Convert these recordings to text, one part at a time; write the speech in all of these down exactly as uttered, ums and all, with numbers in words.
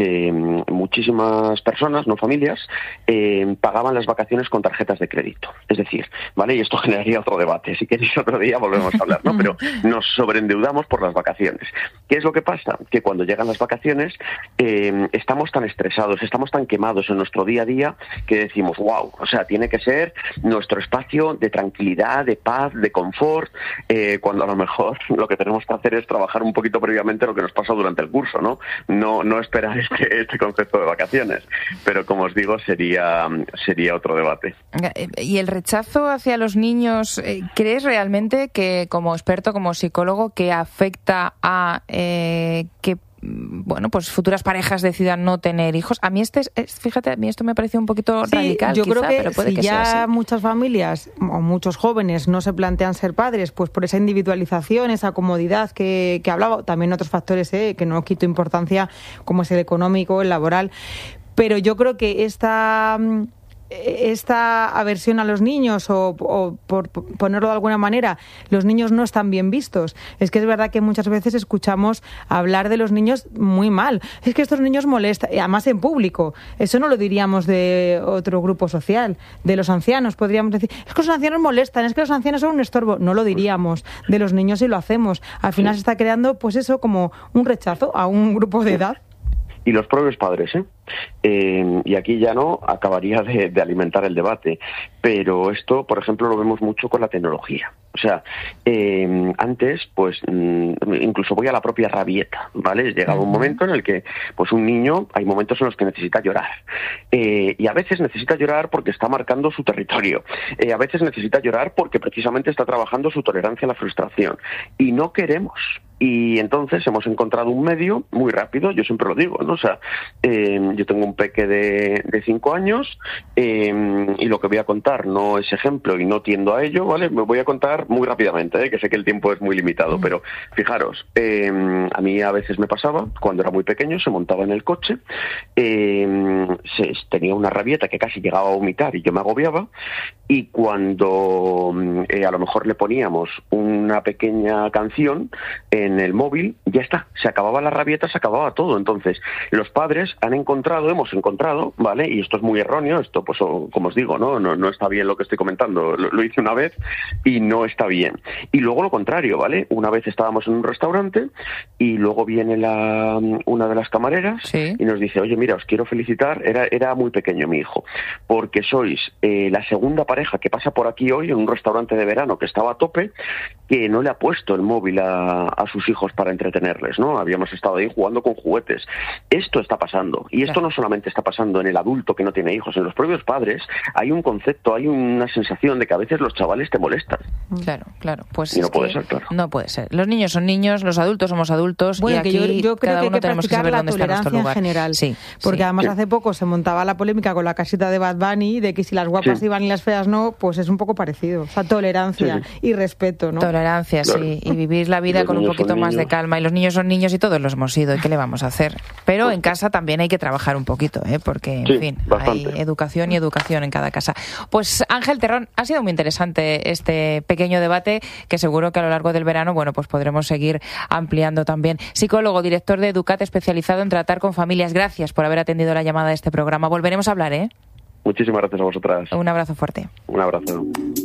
Eh, muchísimas personas, no familias, eh, pagaban las vacaciones con tarjetas de crédito. Es decir, ¿vale? Y esto generaría otro debate. Si queréis otro día volvemos a hablar, ¿no? Pero nos sobreendeudamos por las vacaciones. ¿Qué es lo que pasa? Que cuando llegan las vacaciones eh, estamos tan estresados, estamos tan quemados en nuestro día a día que decimos, wow, o sea, tiene que ser nuestro espacio de tranquilidad, de paz, de confort, eh, cuando a lo mejor lo que tenemos que hacer es trabajar un poquito previamente lo que nos pasa durante el curso, ¿no? No, no esperar este, este concepto de vacaciones, pero como os digo, sería, sería otro debate. ¿Y el rechazo hacia los niños, crees realmente que, como experto, como psicólogo, que afecta a eh, que bueno, pues futuras parejas decidan no tener hijos? A mí este, es, fíjate, a mí esto me parece un poquito sí, radical, yo quizá, creo que pero puede si que ya sea así. Muchas familias o muchos jóvenes no se plantean ser padres, pues por esa individualización, esa comodidad que, que hablaba, también otros factores eh, que no quito importancia, como es el económico, el laboral, pero yo creo que esta... esta aversión a los niños o, o por ponerlo de alguna manera, los niños no están bien vistos. Es que es verdad que muchas veces escuchamos hablar de los niños muy mal. Es que estos niños molestan, y además en público. Eso no lo diríamos de otro grupo social, de los ancianos. Podríamos decir, es que los ancianos molestan, es que los ancianos son un estorbo. No lo diríamos de los niños y lo hacemos. Al final se está creando, pues eso, como un rechazo a un grupo de edad. Y los propios padres, ¿eh? Eh, y aquí ya no acabaría de, de alimentar el debate, pero esto, por ejemplo, lo vemos mucho con la tecnología. O sea, eh, antes, pues, mmm, incluso voy a la propia rabieta, ¿vale? Llegaba un momento en el que, pues, un niño, hay momentos en los que necesita llorar. Eh, y a veces necesita llorar porque está marcando su territorio. Eh, a veces necesita llorar porque precisamente está trabajando su tolerancia a la frustración. Y no queremos. Y entonces hemos encontrado un medio muy rápido, yo siempre lo digo, ¿no? O sea, eh, yo tengo un peque de, de cinco años eh, y lo que voy a contar no es ejemplo y no tiendo a ello, ¿vale? Me voy a contar muy rápidamente, ¿eh? Que sé que el tiempo es muy limitado, pero fijaros, eh, a mí a veces me pasaba, cuando era muy pequeño, se montaba en el coche, eh, se, tenía una rabieta que casi llegaba a vomitar y yo me agobiaba, y cuando eh, a lo mejor le poníamos una pequeña canción en el móvil, ya está, se acababa la rabieta, se acababa todo. Entonces, los padres han encontrado, hemos encontrado, ¿vale? Y esto es muy erróneo, esto, pues, como os digo, ¿no? No, no está bien lo que estoy comentando, lo, lo hice una vez y no está bien. Y luego lo contrario, ¿vale? Una vez estábamos en un restaurante y luego viene la, una de las camareras sí. y nos dice, oye, mira, os quiero felicitar, era, era muy pequeño mi hijo, porque sois eh, la segunda pareja que pasa por aquí hoy en un restaurante de verano que estaba a tope, que no le ha puesto el móvil a, a sus hijos para entretenerles, ¿no? Habíamos estado ahí jugando con juguetes. Esto está pasando, y esto no solamente está pasando en el adulto que no tiene hijos, en los propios padres hay un concepto, hay una sensación de que a veces los chavales te molestan. Claro, claro. Pues y no puede ser, claro. No puede ser. Los niños son niños, los adultos somos adultos, bueno, y aquí que yo, yo creo cada que uno hay que tenemos que practicar saber la dónde está nuestro tolerancia lugar. en general. Sí, porque sí. además sí. hace poco se montaba la polémica con la casita de Bad Bunny de que si las guapas sí. iban y las feas no, pues es un poco parecido. O sea, tolerancia sí, sí. y respeto, ¿no? Tolerancia, claro. sí. Y vivir la vida con un poquito más de calma. Y los niños son niños y todos los hemos sido. ¿Y qué le vamos a hacer? Pero en casa también hay que trabajar un poquito, ¿eh? Porque, en sí, fin, bastante. hay educación y educación en cada casa. Pues Ángel Terrón, ha sido muy interesante este pequeño debate que seguro que a lo largo del verano, bueno, pues podremos seguir ampliando también. Psicólogo, director de Educat, especializado en tratar con familias. Gracias por haber atendido la llamada de este programa. Volveremos a hablar, ¿eh? Muchísimas gracias a vosotras. Un abrazo fuerte. Un abrazo.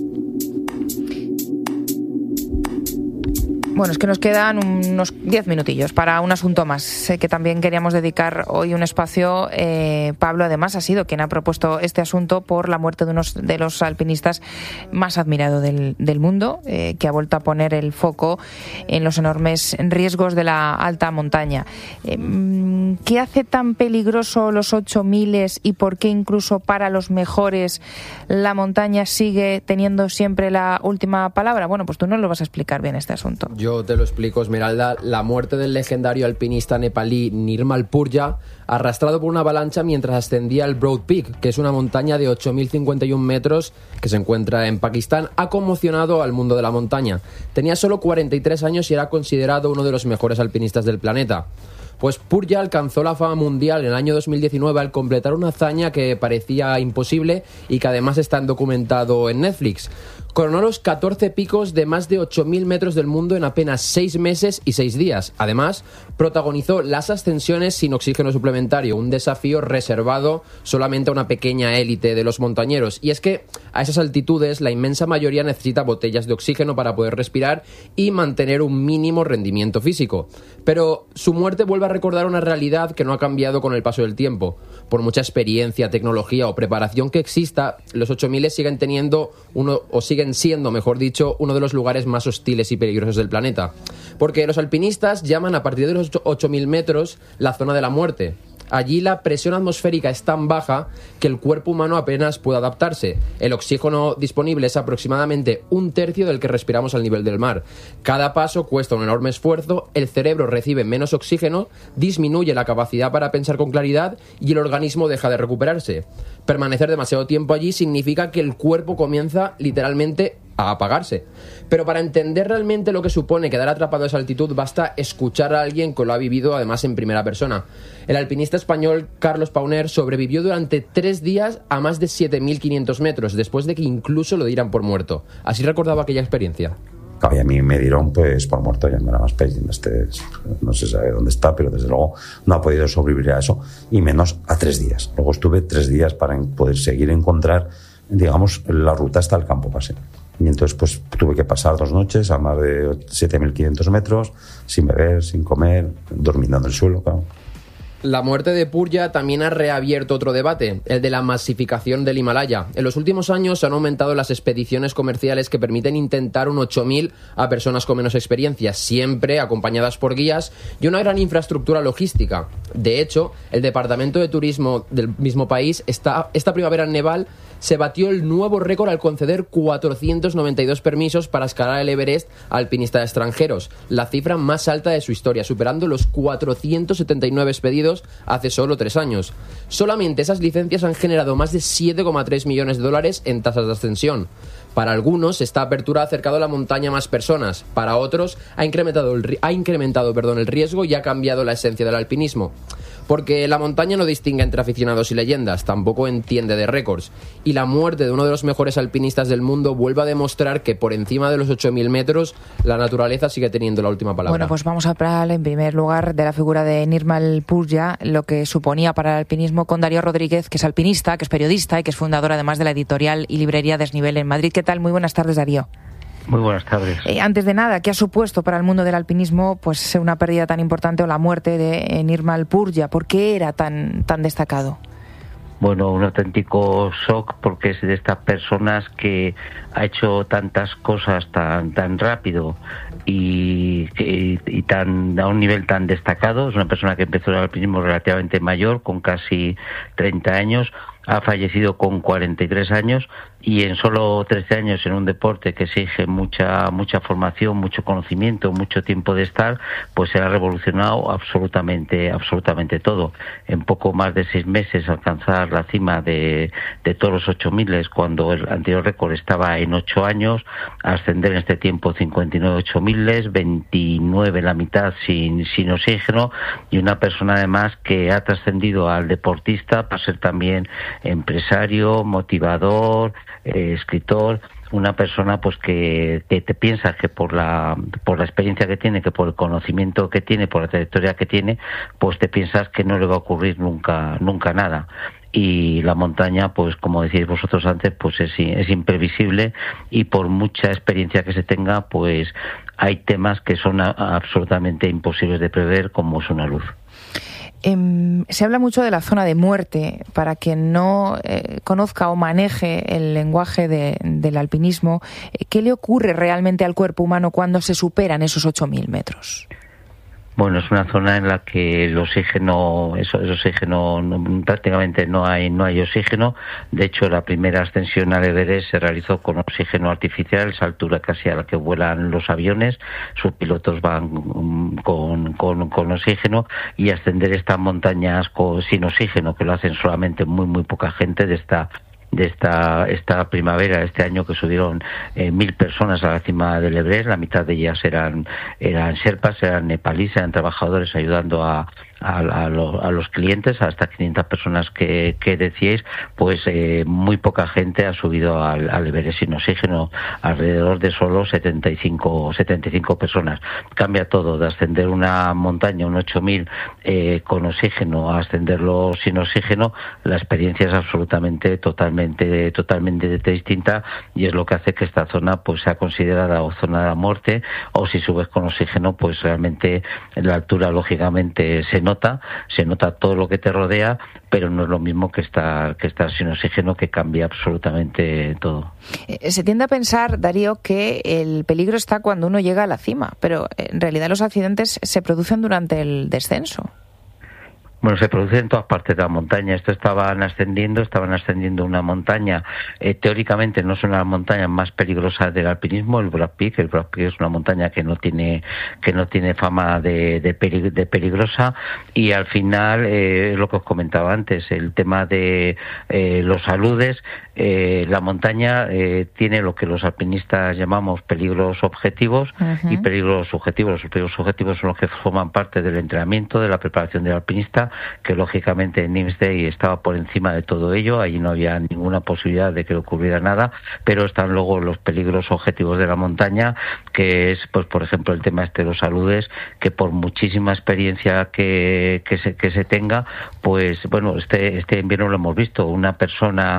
Bueno, es que nos quedan unos diez minutillos para un asunto más. Sé que también queríamos dedicar hoy un espacio. Eh, Pablo, además, ha sido quien ha propuesto este asunto por la muerte de uno de los alpinistas más admirados del, del mundo, eh, que ha vuelto a poner el foco en los enormes riesgos de la alta montaña. Eh, ¿Qué hace tan peligroso los ocho miles y por qué incluso para los mejores la montaña sigue teniendo siempre la última palabra? Bueno, pues tú nos lo vas a explicar bien este asunto. Yo te lo explico, Esmeralda. La muerte del legendario alpinista nepalí Nirmal Purja, arrastrado por una avalancha mientras ascendía el Broad Peak, que es una montaña de ocho mil cincuenta y uno metros que se encuentra en Pakistán, ha conmocionado al mundo de la montaña. Tenía solo cuarenta y tres años y era considerado uno de los mejores alpinistas del planeta. Pues Purja alcanzó la fama mundial en el año dos mil diecinueve al completar una hazaña que parecía imposible y que además está documentado en Netflix. Coronó los catorce picos de más de ocho mil metros del mundo en apenas seis meses y seis días. Además, protagonizó las ascensiones sin oxígeno suplementario, un desafío reservado solamente a una pequeña élite de los montañeros. Y es que a esas altitudes la inmensa mayoría necesita botellas de oxígeno para poder respirar y mantener un mínimo rendimiento físico. Pero su muerte vuelve a recordar una realidad que no ha cambiado con el paso del tiempo. Por mucha experiencia, tecnología o preparación que exista, los ocho mil siguen teniendo uno o siguen siendo, mejor dicho, uno de los lugares más hostiles y peligrosos del planeta. Porque los alpinistas llaman a partir de los ocho mil metros la zona de la muerte. Allí la presión atmosférica es tan baja que el cuerpo humano apenas puede adaptarse. El oxígeno disponible es aproximadamente un tercio del que respiramos al nivel del mar. Cada paso cuesta un enorme esfuerzo, el cerebro recibe menos oxígeno, disminuye la capacidad para pensar con claridad y el organismo deja de recuperarse. Permanecer demasiado tiempo allí significa que el cuerpo comienza literalmente a apagarse. Pero para entender realmente lo que supone quedar atrapado a esa altitud basta escuchar a alguien que lo ha vivido además en primera persona. El alpinista español Carlos Pauner sobrevivió durante tres días a más de siete mil quinientos metros después de que incluso lo dieran por muerto. Así recordaba aquella experiencia. Y a mí me dieron pues por muerto, ya no era más pez, este, no se sabe dónde está, pero desde luego no ha podido sobrevivir a eso, y menos a tres días. Luego estuve tres días para poder seguir encontrar, digamos, la ruta hasta el campo base. Y entonces pues tuve que pasar dos noches a más de siete mil quinientos metros, sin beber, sin comer, durmiendo en el suelo, claro. La muerte de Purja también ha reabierto otro debate, el de la masificación del Himalaya. En los últimos años han aumentado las expediciones comerciales que permiten intentar un ocho mil a personas con menos experiencia, siempre acompañadas por guías y una gran infraestructura logística. De hecho, el Departamento de Turismo del mismo país, esta, esta primavera en Nepal, se batió el nuevo récord al conceder cuatrocientos noventa y dos permisos para escalar el Everest a alpinistas extranjeros, la cifra más alta de su historia, superando los cuatrocientos setenta y nueve expedidos hace solo tres años. Solamente esas licencias han generado más de siete coma tres millones de dólares en tasas de ascensión. Para algunos, esta apertura ha acercado a la montaña a más personas. Para otros, ha incrementado, el, ha incrementado perdón, el riesgo y ha cambiado la esencia del alpinismo. Porque la montaña no distingue entre aficionados y leyendas, tampoco entiende de récords. Y la muerte de uno de los mejores alpinistas del mundo vuelve a demostrar que por encima de los ocho mil metros, la naturaleza sigue teniendo la última palabra. Bueno, pues vamos a hablar en primer lugar de la figura de Nirmal Purja, lo que suponía para el alpinismo, con Darío Rodríguez, que es alpinista, que es periodista y que es fundador además de la editorial y librería Desnivel en Madrid. ¿Qué tal? Muy buenas tardes, Darío. Muy buenas tardes. Eh, antes de nada, ¿qué ha supuesto para el mundo del alpinismo pues una pérdida tan importante o la muerte de eh, Nirmal Purja? ¿Por qué era tan, tan destacado? Bueno, un auténtico shock, porque es de estas personas que ha hecho tantas cosas tan tan rápido y, y, y tan a un nivel tan destacado. Es una persona que empezó el alpinismo relativamente mayor, con casi treinta años. Ha fallecido con cuarenta y tres años, y en solo trece años, en un deporte que exige mucha mucha formación, mucho conocimiento, mucho tiempo de estar, pues se ha revolucionado absolutamente absolutamente todo. En poco más de seis meses alcanzar la cima de, de todos los ocho miles, cuando el anterior récord estaba en ocho años, ascender en este tiempo cincuenta y nueve ocho miles, veintinueve la mitad sin, sin oxígeno, y una persona además que ha trascendido al deportista para ser también empresario, motivador, eh, escritor, una persona pues que, que te piensas que por la por la experiencia que tiene, que por el conocimiento que tiene, por la trayectoria que tiene, pues te piensas que no le va a ocurrir nunca nunca nada. Y la montaña, pues como decíais vosotros antes, pues es, es imprevisible, y por mucha experiencia que se tenga, pues hay temas que son a, absolutamente imposibles de prever, como es una luz. Eh, se habla mucho de la zona de muerte. Para quien no eh, conozca o maneje el lenguaje de, del alpinismo, ¿qué le ocurre realmente al cuerpo humano cuando se superan esos ocho mil metros? Bueno, es una zona en la que el oxígeno, eso, el oxígeno no, prácticamente no hay, no hay oxígeno. De hecho, la primera ascensión al Everest se realizó con oxígeno artificial, esa altura casi a la que vuelan los aviones. Sus pilotos van con, con, con oxígeno, y ascender estas montañas con, sin oxígeno, que lo hacen solamente muy, muy poca gente, de esta de esta esta primavera, este año, que subieron eh, mil personas a la cima del Everest. La mitad de ellas eran eran sherpas, eran nepalíes, eran trabajadores ayudando a, a, a, lo, a los clientes, a estas quinientas personas que, que decíais, pues eh, muy poca gente ha subido al, al Everest sin oxígeno, alrededor de solo setenta y cinco personas. Cambia todo, de ascender una montaña, un ocho mil eh, con oxígeno, a ascenderlo sin oxígeno, la experiencia es absolutamente, totalmente, totalmente distinta, y es lo que hace que esta zona pues sea considerada o zona de la muerte, o si subes con oxígeno, pues realmente en la altura lógicamente se nota, se nota todo lo que te rodea, pero no es lo mismo que estar, que estar sin oxígeno, que cambia absolutamente todo. Se tiende a pensar, Darío, que el peligro está cuando uno llega a la cima, pero en realidad los accidentes se producen durante el descenso. Bueno, se produce en todas partes de la montaña. Esto estaban ascendiendo, estaban ascendiendo una montaña. Eh, teóricamente no es una de las montañas más peligrosas del alpinismo, el Broad Peak. El Broad Peak es una montaña que no tiene que no tiene fama de, de, pelig- de peligrosa. Y al final, eh, lo que os comentaba antes, el tema de eh, los aludes. Eh, la montaña eh, tiene lo que los alpinistas llamamos peligros objetivos uh-huh. y peligros subjetivos. Los peligros subjetivos son los que forman parte del entrenamiento, de la preparación del alpinista, que lógicamente en Nîmes Day estaba por encima de todo ello, allí no había ninguna posibilidad de que ocurriera nada, pero están luego los peligros objetivos de la montaña, que es, pues por ejemplo, el tema este de los aludes, que por muchísima experiencia que, que, se, que se tenga, pues bueno, este, este invierno lo hemos visto, una persona...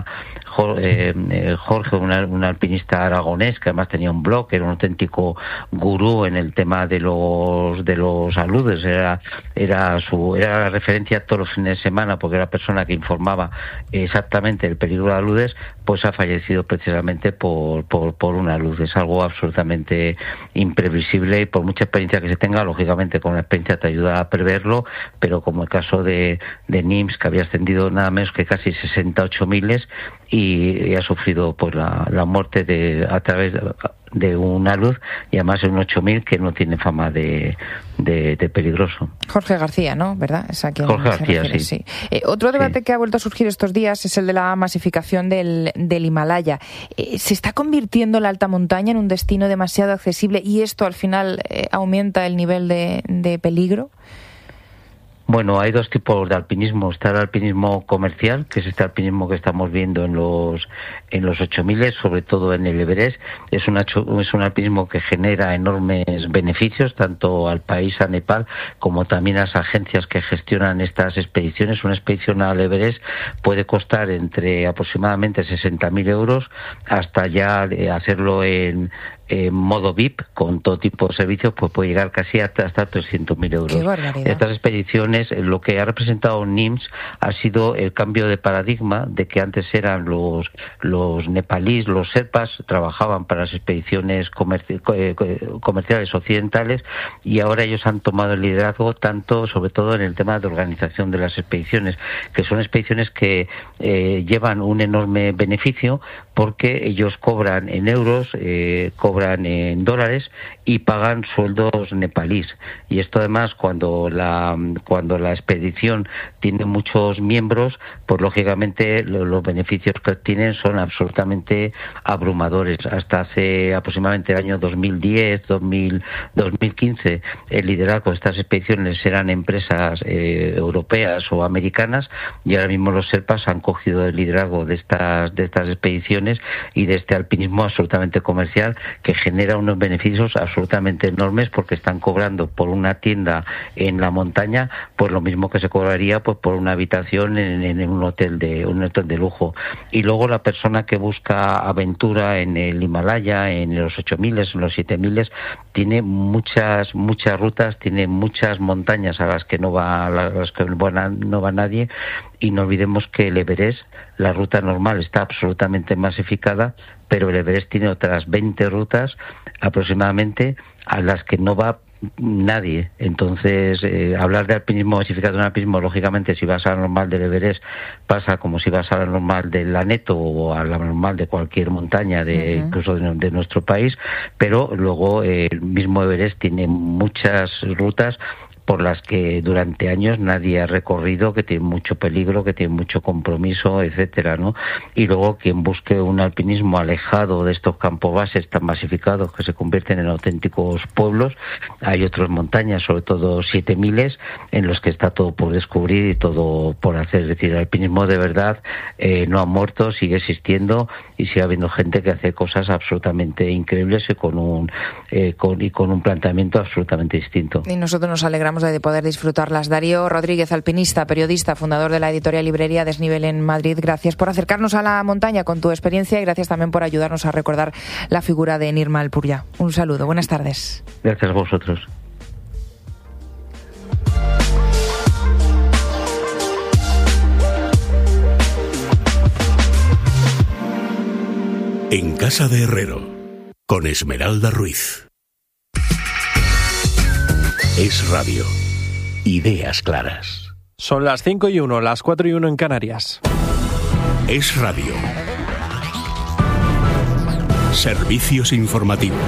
Eh, Jorge, un, un alpinista aragonés que además tenía un blog, era un auténtico gurú en el tema de los de los aludes, era era su era la referencia todos los fines de semana, porque era la persona que informaba exactamente el peligro de aludes, pues ha fallecido precisamente por por por una alud. Es algo absolutamente imprevisible, y por mucha experiencia que se tenga, lógicamente con la experiencia te ayuda a preverlo, pero como el caso de de Nîmes, que había ascendido nada menos que casi sesenta y ocho miles y y ha sufrido pues la, la muerte de a través de, de una luz, y además de un ocho mil que no tiene fama de, de, de peligroso. Jorge García, ¿no? ¿Verdad? Es a quien Jorge García, refiere, sí. sí. Eh, otro debate sí. que ha vuelto a surgir estos días es el de la masificación del, del Himalaya. Eh, ¿Se está convirtiendo la alta montaña en un destino demasiado accesible y esto al final eh, aumenta el nivel de, de peligro? Bueno, hay dos tipos de alpinismo. Está el alpinismo comercial, que es este alpinismo que estamos viendo en los en los ocho mil, sobre todo en el Everest. Es, una, es un alpinismo que genera enormes beneficios, tanto al país, a Nepal, como también a las agencias que gestionan estas expediciones. Una expedición al Everest puede costar entre aproximadamente sesenta mil euros hasta ya hacerlo en... en modo V I P, con todo tipo de servicios, pues puede llegar casi hasta, hasta trescientos mil euros. ¡Qué barbaridad! Estas expediciones, lo que ha representado Nîmes ha sido el cambio de paradigma, de que antes eran los los nepalíes, los serpas, trabajaban para las expediciones comerci- comerciales occidentales, y ahora ellos han tomado el liderazgo, tanto, sobre todo en el tema de organización de las expediciones, que son expediciones que eh, llevan un enorme beneficio, porque ellos cobran en euros, eh, cobran en dólares y pagan sueldos nepalíes. Y esto además, cuando la cuando la expedición tiene muchos miembros, pues lógicamente los beneficios que obtienen son absolutamente abrumadores. Hasta hace aproximadamente el año dos mil diez, dos mil, dos mil quince, el liderazgo de estas expediciones eran empresas eh, europeas o americanas, y ahora mismo los serpas han cogido el liderazgo de estas de estas expediciones y de este alpinismo absolutamente comercial, que genera unos beneficios absolutamente enormes, porque están cobrando por una tienda en la montaña pues lo mismo que se cobraría pues por una habitación en, en un hotel de un hotel de lujo. Y luego la persona que busca aventura en el Himalaya, en los ocho mil, en los siete mil, tiene muchas muchas rutas, tiene muchas montañas a las que no va a las que no va nadie. Y no olvidemos que el Everest, la ruta normal está absolutamente masificada, pero el Everest tiene otras veinte rutas aproximadamente a las que no va nadie. Entonces, eh, hablar de alpinismo masificado en alpinismo, lógicamente, si vas a la normal del Everest, pasa como si vas a la normal del Aneto o a la normal de cualquier montaña, de uh-huh. incluso de, de nuestro país, pero luego eh, el mismo Everest tiene muchas rutas por las que durante años nadie ha recorrido, que tienen mucho peligro, que tienen mucho compromiso, etcétera, ¿no? Y luego quien busque un alpinismo alejado de estos campos bases tan masificados que se convierten en auténticos pueblos, hay otras montañas, sobre todo siete miles, en los que está todo por descubrir y todo por hacer. Es decir, el alpinismo de verdad eh, no ha muerto, sigue existiendo y sigue habiendo gente que hace cosas absolutamente increíbles y con un eh, con, y con un planteamiento absolutamente distinto. Y nosotros nos alegramos de poder disfrutarlas. Darío Rodríguez, alpinista, periodista, fundador de la editorial Librería Desnivel en Madrid. Gracias por acercarnos a la montaña con tu experiencia y gracias también por ayudarnos a recordar la figura de Nirma Alpurya. Un saludo, buenas tardes. Gracias a vosotros. En Casa de Herrero, con Esmeralda Ruiz. Es Radio. Ideas claras. Son las cinco y uno, las cuatro y uno en Canarias. Es Radio. Servicios informativos.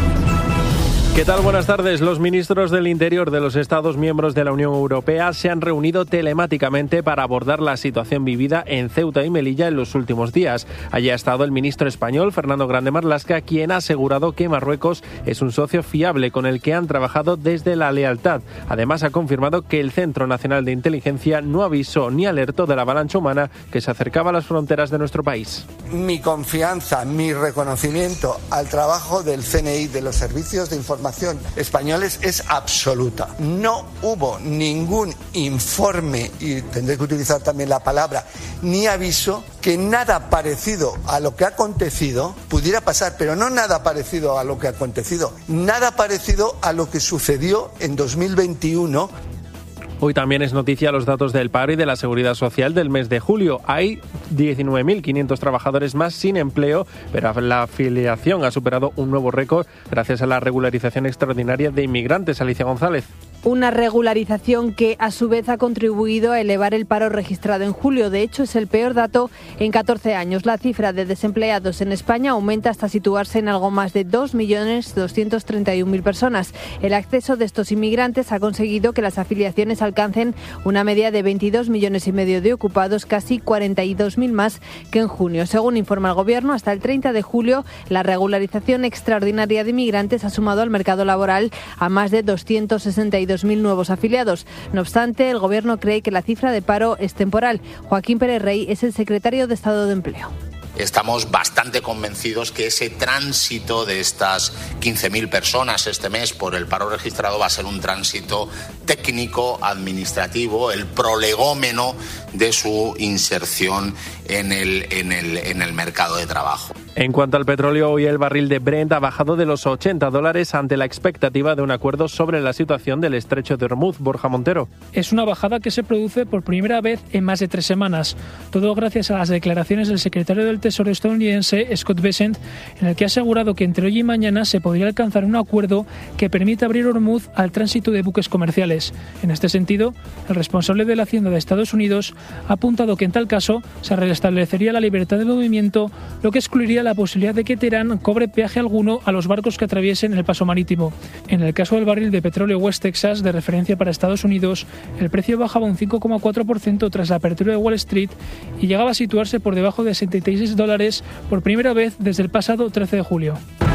¿Qué tal? Buenas tardes. Los ministros del Interior de los Estados miembros de la Unión Europea se han reunido telemáticamente para abordar la situación vivida en Ceuta y Melilla en los últimos días. Allí ha estado el ministro español, Fernando Grande Marlaska, quien ha asegurado que Marruecos es un socio fiable con el que han trabajado desde la lealtad. Además, ha confirmado que el Centro Nacional de Inteligencia no avisó ni alertó de la avalancha humana que se acercaba a las fronteras de nuestro país. Mi confianza, mi reconocimiento al trabajo del C N I, de los servicios de información españoles, es absoluta. No hubo ningún informe, y tendré que utilizar también la palabra, ni aviso, que nada parecido a lo que ha acontecido pudiera pasar, pero no nada parecido a lo que ha acontecido, nada parecido a lo que sucedió en dos mil veintiuno. Hoy también es noticia los datos del paro y de la seguridad social del mes de julio. Hay diecinueve mil quinientos trabajadores más sin empleo, pero la afiliación ha superado un nuevo récord gracias a la regularización extraordinaria de inmigrantes. Alicia González. Una regularización que a su vez ha contribuido a elevar el paro registrado en julio. De hecho, es el peor dato en catorce años. La cifra de desempleados en España aumenta hasta situarse en algo más de dos millones doscientos treinta y un mil personas. El acceso de estos inmigrantes ha conseguido que las afiliaciones alcancen una media de veintidós millones y medio de ocupados, casi cuarenta y dos mil más que en junio. Según informa el Gobierno, hasta el treinta de julio, la regularización extraordinaria de inmigrantes ha sumado al mercado laboral a más de doscientos sesenta y dos mil nuevos afiliados. No obstante, el Gobierno cree que la cifra de paro es temporal. Joaquín Pérez Rey es el secretario de Estado de Empleo. Estamos bastante convencidos que ese tránsito de estas quince mil personas este mes por el paro registrado va a ser un tránsito técnico, administrativo, el prolegómeno de su inserción en el, en el, en el mercado de trabajo. En cuanto al petróleo, hoy el barril de Brent ha bajado de los ochenta dólares ante la expectativa de un acuerdo sobre la situación del estrecho de Hormuz. Borja Montero. Es una bajada que se produce por primera vez en más de tres semanas. Todo gracias a las declaraciones del secretario del Tesoro estadounidense, Scott Bessent, en el que ha asegurado que entre hoy y mañana se podría alcanzar un acuerdo que permita abrir Hormuz al tránsito de buques comerciales. En este sentido, el responsable de la Hacienda de Estados Unidos ha apuntado que en tal caso se restablecería la libertad de movimiento, lo que excluiría la posibilidad de que Teherán cobre peaje alguno a los barcos que atraviesen el paso marítimo. En el caso del barril de petróleo West Texas, de referencia para Estados Unidos, el precio bajaba un cinco coma cuatro por ciento tras la apertura de Wall Street y llegaba a situarse por debajo de setenta y seis dólares por primera vez desde el pasado trece de julio.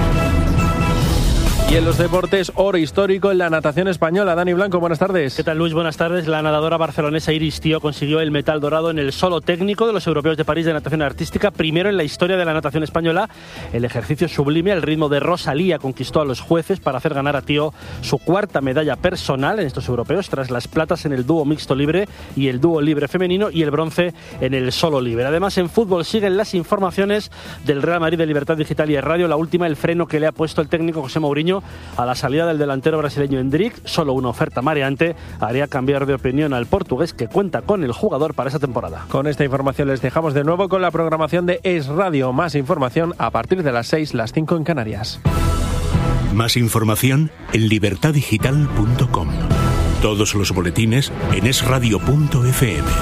Y en los deportes, oro histórico en la natación española. Dani Blanco, buenas tardes. ¿Qué tal, Luis? Buenas tardes. La nadadora barcelonesa Iris Tío consiguió el metal dorado en el solo técnico de los europeos de París de natación artística, primero en la historia de la natación española. El ejercicio sublime al ritmo de Rosalía conquistó a los jueces para hacer ganar a Tío su cuarta medalla personal en estos europeos, tras las platas en el dúo mixto libre y el dúo libre femenino y el bronce en el solo libre. Además, en fútbol siguen las informaciones del Real Madrid de Libertad Digital y Radio. La última, el freno que le ha puesto el técnico José Mourinho a la salida del delantero brasileño Endrick. Solo una oferta mareante haría cambiar de opinión al portugués, que cuenta con el jugador para esa temporada. Con esta información les dejamos de nuevo con la programación de Es Radio. Más información a partir de las seis, las cinco en Canarias. Más información en libertad digital punto com. Todos los boletines en es radio punto efe eme.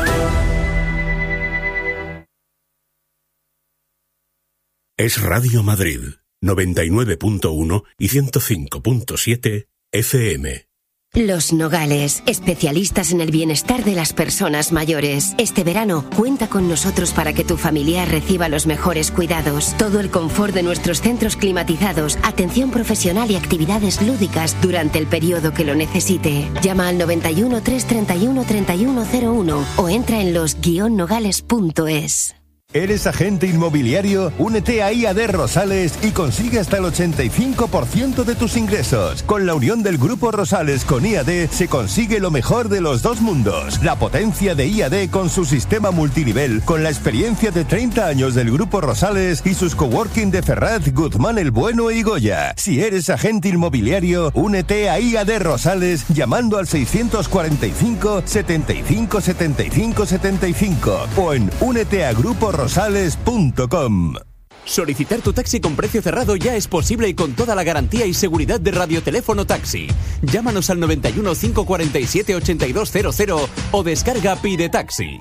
Es Radio Madrid, noventa y nueve punto uno y ciento cinco punto siete efe eme. Los Nogales, especialistas en el bienestar de las personas mayores. Este verano, cuenta con nosotros para que tu familiar reciba los mejores cuidados. Todo el confort de nuestros centros climatizados, atención profesional y actividades lúdicas durante el periodo que lo necesite. Llama al noventa y uno, trescientos treinta y uno, treinta y uno cero uno o entra en los guion nogales punto es. ¿Eres agente inmobiliario? Únete a I A D Rosales y consigue hasta el ochenta y cinco por ciento de tus ingresos. Con la unión del Grupo Rosales con I A D se consigue lo mejor de los dos mundos. La potencia de I A D con su sistema multinivel, con la experiencia de treinta años del Grupo Rosales y sus coworking de Ferraz, Guzmán el Bueno y Goya. Si eres agente inmobiliario, únete a I A D Rosales llamando al seiscientos cuarenta y cinco, setenta y cinco, setenta y cinco, setenta y cinco o en únete a grupo rosales punto com. Solicitar tu taxi con precio cerrado ya es posible y con toda la garantía y seguridad de Radioteléfono Taxi. Llámanos al noventa y uno, cinco cuarenta y siete, ochenta y dos cero cero o descarga Pide Taxi.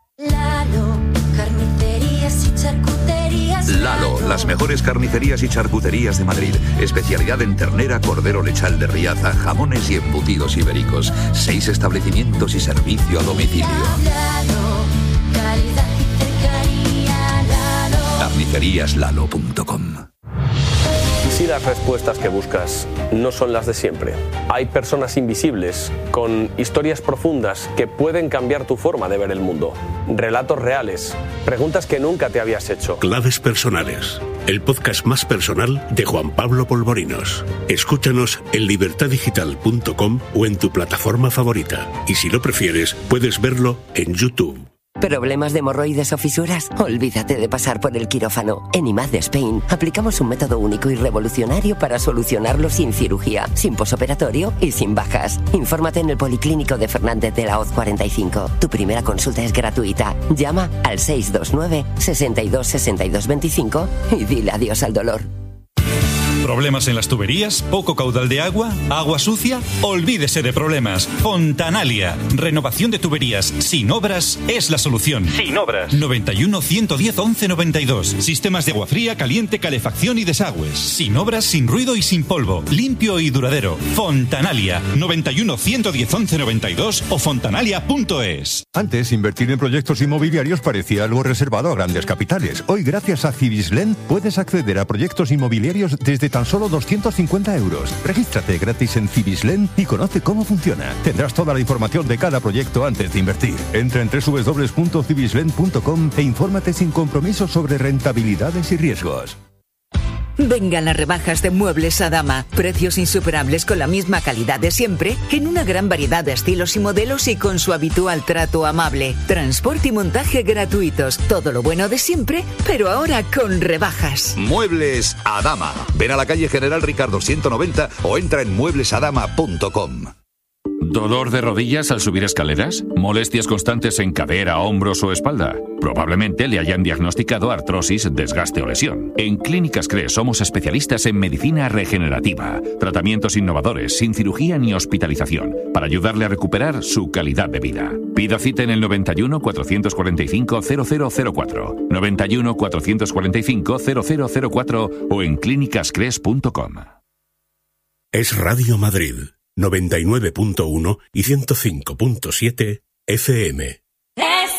Lalo, carnicerías y charcuterías. Lalo, las mejores carnicerías y charcuterías de Madrid. Especialidad en ternera, cordero lechal de Riaza, jamones y embutidos ibéricos. Seis establecimientos y servicio a domicilio. Lalo, calidad y cercanía. Lalo. carnicerías lalo punto com. ¿Y si las respuestas que buscas no son las de siempre? Hay personas invisibles, con historias profundas que pueden cambiar tu forma de ver el mundo. Relatos reales, preguntas que nunca te habías hecho. Claves personales, el podcast más personal de Juan Pablo Polvorinos. Escúchanos en libertad digital punto com o en tu plataforma favorita. Y si lo prefieres, puedes verlo en YouTube. ¿Problemas de hemorroides o fisuras? Olvídate de pasar por el quirófano. En I M A D Spain aplicamos un método único y revolucionario para solucionarlo sin cirugía, sin posoperatorio y sin bajas. Infórmate en el Policlínico de Fernández de la Hoz cuarenta y cinco. Tu primera consulta es gratuita. Llama al seis dos nueve, sesenta y dos, sesenta y dos veinticinco y dile adiós al dolor. ¿Problemas en las tuberías? ¿Poco caudal de agua? ¿Agua sucia? Olvídese de problemas. Fontanalia. Renovación de tuberías sin obras es la solución. Sin obras. noventa y uno, ciento diez, once noventa y dos. Sistemas de agua fría, caliente, calefacción y desagües. Sin obras, sin ruido y sin polvo. Limpio y duradero. Fontanalia. noventa y uno, ciento diez, once noventa y dos o fontanalia punto es. Antes, invertir en proyectos inmobiliarios parecía algo reservado a grandes capitales. Hoy, gracias a Cibislen, puedes acceder a proyectos inmobiliarios desde tan solo doscientos cincuenta euros. Regístrate gratis en Cibislen y conoce cómo funciona. Tendrás toda la información de cada proyecto antes de invertir. Entra en doble u doble u doble u punto cibislen punto com e infórmate sin compromiso sobre rentabilidades y riesgos. Vengan las rebajas de Muebles Adama. Precios insuperables con la misma calidad de siempre, en una gran variedad de estilos y modelos y con su habitual trato amable. Transporte y montaje gratuitos. Todo lo bueno de siempre, pero ahora con rebajas. Muebles Adama. Ven a la calle General Ricardo ciento noventa o entra en muebles adama punto com. ¿Dolor de rodillas al subir escaleras? ¿Molestias constantes en cadera, hombros o espalda? Probablemente le hayan diagnosticado artrosis, desgaste o lesión. En Clínicas C R E somos especialistas en medicina regenerativa, tratamientos innovadores, sin cirugía ni hospitalización, para ayudarle a recuperar su calidad de vida. Pida cita en el noventa y uno, cuatrocientos cuarenta y cinco, cero cero cero cuatro, noventa y uno, cuatrocientos cuarenta y cinco, cero cero cero cuatro o en clínicas cres punto com. Es Radio Madrid, noventa y nueve punto uno y ciento cinco punto siete F M.